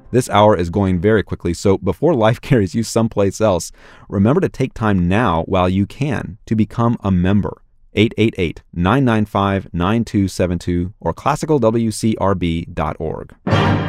This hour is going very quickly, so before life carries you someplace else, remember to take time now while you can to become a member. 888-995-9272 or classicalwcrb.org.